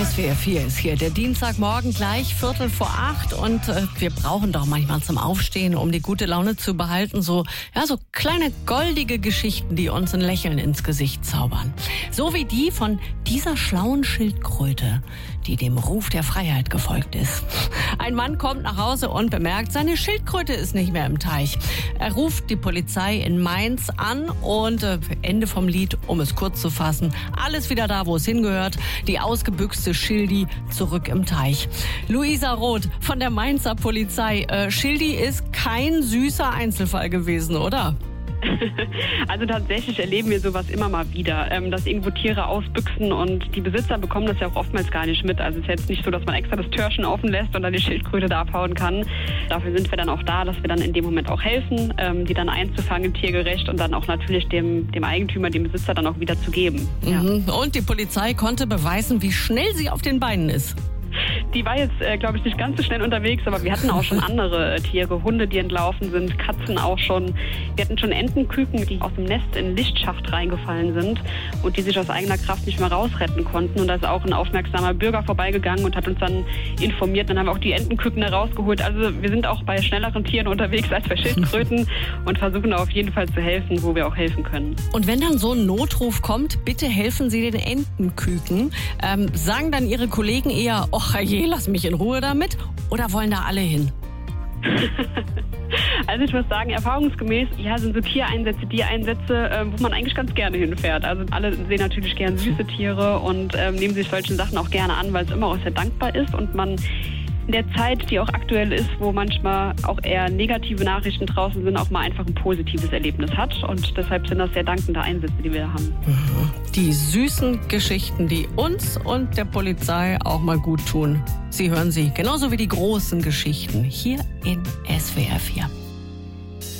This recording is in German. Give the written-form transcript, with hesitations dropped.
SWR 4 ist hier. Der Dienstagmorgen gleich 7:45 und wir brauchen doch manchmal zum Aufstehen, um die gute Laune zu behalten, so kleine goldige Geschichten, die uns ein Lächeln ins Gesicht zaubern. So wie die von dieser schlauen Schildkröte, die dem Ruf der Freiheit gefolgt ist. Ein Mann kommt nach Hause und bemerkt, seine Schildkröte ist nicht mehr im Teich. Er ruft die Polizei in Mainz an und Ende vom Lied, um es kurz zu fassen, alles wieder da, wo es hingehört. Die ausgebüxte Schildi zurück im Teich. Luisa Roth von der Mainzer Polizei. Schildi ist kein süßer Einzelfall gewesen, oder? Also tatsächlich erleben wir sowas immer mal wieder, dass irgendwo Tiere ausbüchsen und die Besitzer bekommen das ja auch oftmals gar nicht mit. Also es ist jetzt nicht so, dass man extra das Türchen offen lässt und dann die Schildkröte da abhauen kann. Dafür sind wir dann auch da, dass wir dann in dem Moment auch helfen, die dann einzufangen, tiergerecht und dann auch natürlich dem Eigentümer, dem Besitzer dann auch wieder zu geben. Ja. Und die Polizei konnte beweisen, wie schnell sie auf den Beinen ist. Die war jetzt, glaube ich, nicht ganz so schnell unterwegs, aber wir hatten auch schon andere Tiere, Hunde, die entlaufen sind, Katzen auch schon. Wir hatten schon Entenküken, die aus dem Nest in den Lichtschacht reingefallen sind und die sich aus eigener Kraft nicht mehr rausretten konnten. Und da ist auch ein aufmerksamer Bürger vorbeigegangen und hat uns dann informiert. Dann haben wir auch die Entenküken da rausgeholt. Also wir sind auch bei schnelleren Tieren unterwegs als bei Schildkröten und versuchen auf jeden Fall zu helfen, wo wir auch helfen können. Und wenn dann so ein Notruf kommt, bitte helfen Sie den Entenküken. Sagen dann Ihre Kollegen eher, och je, lass mich in Ruhe damit, oder wollen da alle hin? Also ich muss sagen, erfahrungsgemäß, sind so Tiereinsätze, wo man eigentlich ganz gerne hinfährt. Also alle sehen natürlich gern süße Tiere und nehmen sich solchen Sachen auch gerne an, weil es immer auch sehr dankbar ist und man in der Zeit, die auch aktuell ist, wo manchmal auch eher negative Nachrichten draußen sind, auch mal einfach ein positives Erlebnis hat. Und deshalb sind das sehr dankende Einsätze, die wir haben. Die süßen Geschichten, die uns und der Polizei auch mal gut tun. Sie hören sie, genauso wie die großen Geschichten, hier in SWR 4.